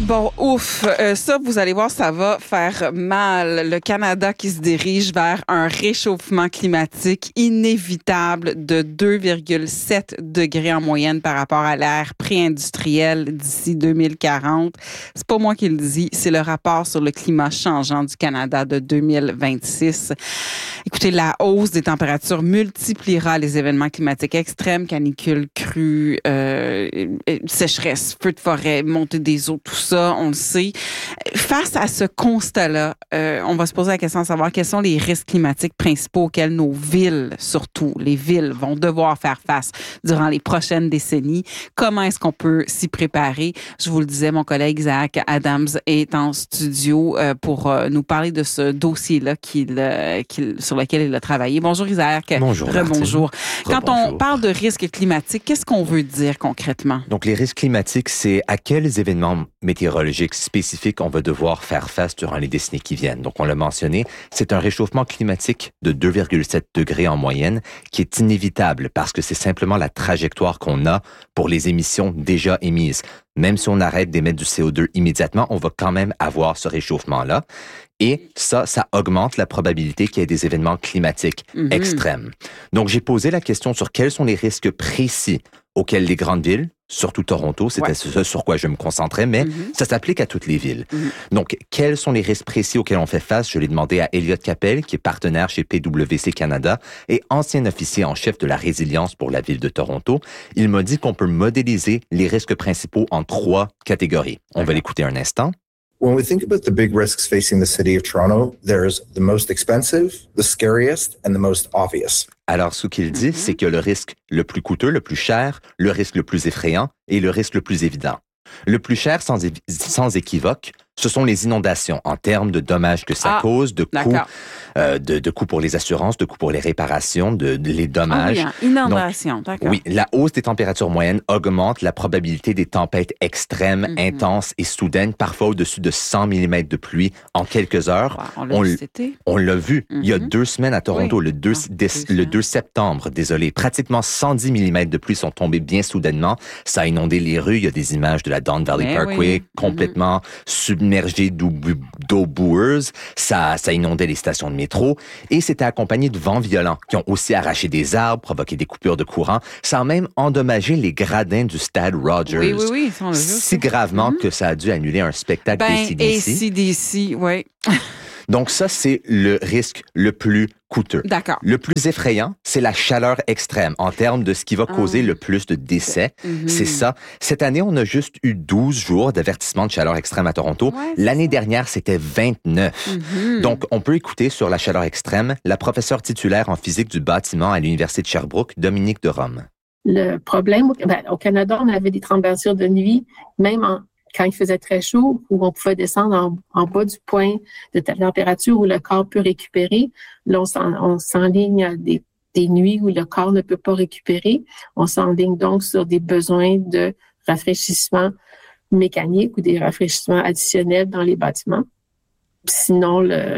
Bon, ouf, ça, vous allez voir, ça va faire mal. Le Canada qui se dirige vers un réchauffement climatique inévitable de 2,7 degrés en moyenne par rapport à l'ère pré-industrielle d'ici 2040. C'est pas moi qui le dis, c'est le rapport sur le climat changeant du Canada de 2026. Écoutez, la hausse des températures multipliera les événements climatiques extrêmes, canicules, crues, sécheresse, feux de forêt, montée des eaux, tout ça, on le sait. Face à ce constat-là, on va se poser la question de savoir quels sont les risques climatiques principaux auxquels nos villes, surtout les villes, vont devoir faire face durant les prochaines décennies. Comment est-ce qu'on peut s'y préparer? Je vous le disais, mon collègue Isaac Adams est en studio pour nous parler de ce dossier-là sur lequel il a travaillé. Bonjour Isaac. Bonjour. Rebonjour. Quand on parle de risques climatiques, qu'est-ce qu'on veut dire concrètement? Donc, les risques climatiques, c'est à quels événements météorologiques spécifiques on va devoir faire face durant les décennies qui viennent. Donc, on l'a mentionné, c'est un réchauffement climatique de 2,7 degrés en moyenne qui est inévitable parce que c'est simplement la trajectoire qu'on a pour les émissions déjà émises. Même si on arrête d'émettre du CO2 immédiatement, on va quand même avoir ce réchauffement-là. Et ça augmente la probabilité qu'il y ait des événements climatiques extrêmes. Donc, j'ai posé la question sur quels sont les risques précis auxquels les grandes villes, surtout Toronto, c'était ce sur quoi je me concentrais, mais ça s'applique à toutes les villes. Donc, quels sont les risques précis auxquels on fait face? Je l'ai demandé à Elliott Capel, qui est partenaire chez PwC Canada et ancien officier en chef de la résilience pour la ville de Toronto. Il m'a dit qu'on peut modéliser les risques principaux en 3 catégories. On va l'écouter un instant. When we think about the big risks facing the city of Toronto, there's the most expensive, the scariest, and the most obvious. Alors, ce qu'il dit, c'est que le risque le plus coûteux, le plus cher, le risque le plus effrayant et le risque le plus évident. Le plus cher, sans équivoque, ce sont les inondations en termes de dommages que ça cause, de coûts pour les assurances, de coûts pour les réparations, les dommages. Inondations, d'accord. Oui, la hausse des températures moyennes augmente la probabilité des tempêtes extrêmes, intenses et soudaines, parfois au-dessus de 100 mm de pluie en quelques heures. Wow, on l'a vu il y a 2 semaines à Toronto, le 2 septembre, pratiquement 110 mm de pluie sont tombés bien soudainement. Ça a inondé les rues. Il y a des images de la Don Valley Parkway complètement submergée d'eau boueuse. Ça inondait les stations de métro et c'était accompagné de vents violents qui ont aussi arraché des arbres, provoqué des coupures de courant. Ça a même endommagé les gradins du stade Rogers. Oui, ça on l'a vu. Si gravement que ça a dû annuler un spectacle AC/DC, oui. Donc ça, c'est le risque le plus coûteux. D'accord. Le plus effrayant, c'est la chaleur extrême en termes de ce qui va causer le plus de décès. C'est ça. Cette année, on a juste eu 12 jours d'avertissement de chaleur extrême à Toronto. L'année dernière, c'était 29. Donc, on peut écouter sur la chaleur extrême la professeure titulaire en physique du bâtiment à l'Université de Sherbrooke, Dominique de Rome. Le problème, au Canada, on avait des températures de nuit, même quand il faisait très chaud, où on pouvait descendre en bas du point de température où le corps peut récupérer. Là, on s'enligne à des nuits où le corps ne peut pas récupérer. On s'enligne donc sur des besoins de rafraîchissement mécanique ou des rafraîchissements additionnels dans les bâtiments. Sinon,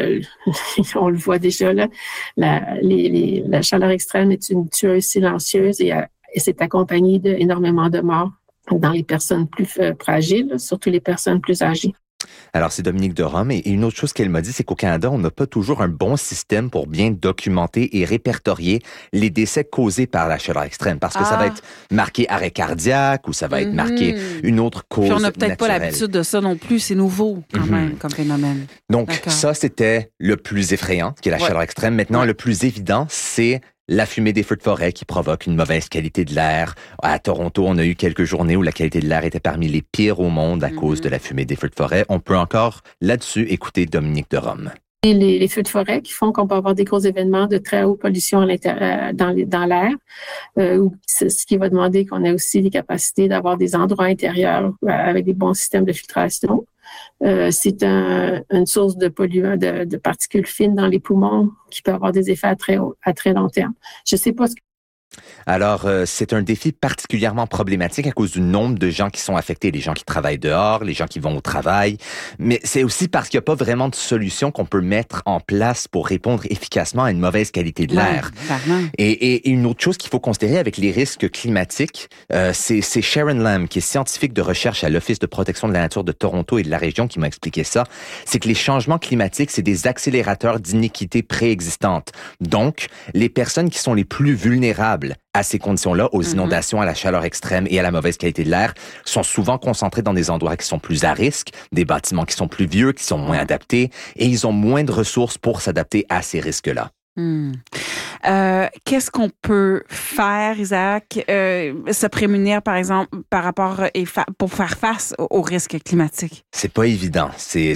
on le voit déjà, là, la chaleur extrême est une tueuse silencieuse et c'est accompagné d'énormément de morts dans les personnes plus fragiles, surtout les personnes plus âgées. Alors, c'est Dominique de Rome. Et une autre chose qu'elle m'a dit, c'est qu'au Canada, on n'a pas toujours un bon système pour bien documenter et répertorier les décès causés par la chaleur extrême. Parce que ça va être marqué arrêt cardiaque ou ça va être marqué une autre cause naturelle. Puis on n'a peut-être pas l'habitude de ça non plus. C'est nouveau quand même comme phénomène. Donc, ça, c'était le plus effrayant, qui est la chaleur extrême. Maintenant, le plus évident, c'est la fumée des feux de forêt qui provoque une mauvaise qualité de l'air. À Toronto, on a eu quelques journées où la qualité de l'air était parmi les pires au monde à cause de la fumée des feux de forêt. On peut encore, là-dessus, écouter Dominique de Rome. Les feux de forêt qui font qu'on peut avoir des gros événements de très haute pollution dans l'air, ce qui va demander qu'on ait aussi les capacités d'avoir des endroits intérieurs avec des bons systèmes de filtration. C'est une source de polluants, de particules fines dans les poumons qui peut avoir des effets à très long terme. Je sais pas ce Alors, c'est un défi particulièrement problématique à cause du nombre de gens qui sont affectés, les gens qui travaillent dehors, les gens qui vont au travail, mais c'est aussi parce qu'il n'y a pas vraiment de solution qu'on peut mettre en place pour répondre efficacement à une mauvaise qualité de l'air. Et une autre chose qu'il faut considérer avec les risques climatiques, c'est Sharon Lamb, qui est scientifique de recherche à l'Office de protection de la nature de Toronto et de la région, qui m'a expliqué ça, c'est que les changements climatiques, c'est des accélérateurs d'iniquités préexistantes. Donc, les personnes qui sont les plus vulnérables à ces conditions-là, aux inondations, à la chaleur extrême et à la mauvaise qualité de l'air, sont souvent concentrés dans des endroits qui sont plus à risque, des bâtiments qui sont plus vieux, qui sont moins adaptés, et ils ont moins de ressources pour s'adapter à ces risques-là. Qu'est-ce qu'on peut faire, Isaac, se prémunir, par exemple, par rapport pour faire face aux risques climatiques? C'est pas évident.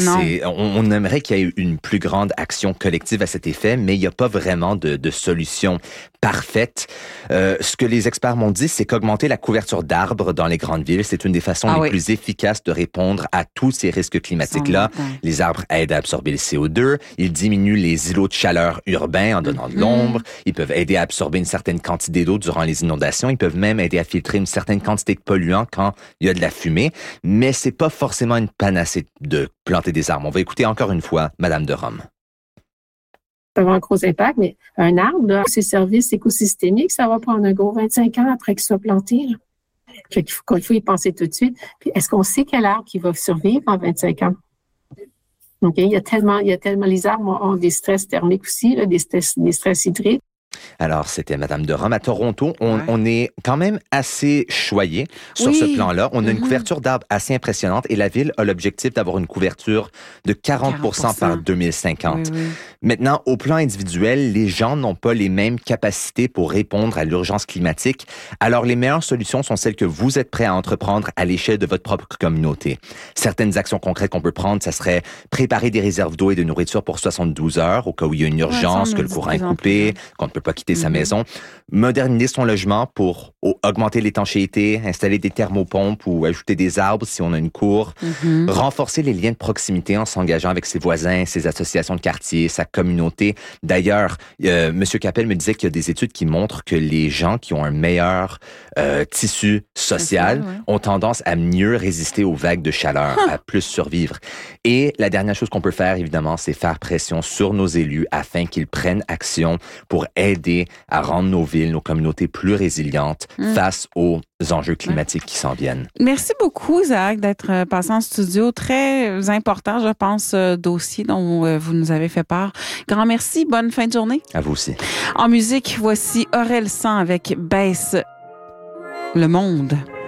On aimerait qu'il y ait une plus grande action collective à cet effet, mais il n'y a pas vraiment de solution parfaite. Ce que les experts m'ont dit, c'est qu'augmenter la couverture d'arbres dans les grandes villes, c'est une des façons les plus efficaces de répondre à tous ces risques climatiques-là. Les arbres aident à absorber le CO2, ils diminuent les îlots de chaleur urbains en donnant de l'ombre, ils peuvent aider à absorber une certaine quantité d'eau durant les inondations, ils peuvent même aider à filtrer une certaine quantité de polluants quand il y a de la fumée, mais c'est pas forcément une panacée de planter des arbres. On va écouter encore une fois Madame de Rome. Ça peut avoir un gros impact, mais un arbre, là, ses services écosystémiques, ça va prendre un gros 25 ans après qu'il soit planté. Il faut y penser tout de suite. Puis, est-ce qu'on sait quel arbre qui va survivre en 25 ans? OK, il y a tellement, les arbres ont des stress thermiques aussi, là, des stress hydriques. Alors, c'était Madame de Rome. À Toronto, on est quand même assez choyé sur ce plan-là. On a une couverture d'arbres assez impressionnante et la ville a l'objectif d'avoir une couverture de 40% par 2050. Maintenant, au plan individuel, les gens n'ont pas les mêmes capacités pour répondre à l'urgence climatique. Alors, les meilleures solutions sont celles que vous êtes prêts à entreprendre à l'échelle de votre propre communauté. Certaines actions concrètes qu'on peut prendre, ça serait préparer des réserves d'eau et de nourriture pour 72 heures au cas où il y a une urgence, que le courant est coupé, qu'on ne peut pas quitter sa maison, moderniser son logement pour augmenter l'étanchéité, installer des thermopompes ou ajouter des arbres si on a une cour, renforcer les liens de proximité en s'engageant avec ses voisins, ses associations de quartier, sa communauté. D'ailleurs, M. Capel me disait qu'il y a des études qui montrent que les gens qui ont un meilleur tissu social ont tendance à mieux résister aux vagues de chaleur, à plus survivre. Et la dernière chose qu'on peut faire, évidemment, c'est faire pression sur nos élus afin qu'ils prennent action pour aider à rendre nos villes, nos communautés plus résilientes face aux enjeux climatiques qui s'en viennent. Merci beaucoup, Isaac, d'être passé en studio. Très important, je pense, dossier dont vous nous avez fait part. Grand merci. Bonne fin de journée. À vous aussi. En musique, voici Aurel San avec Baisse le monde.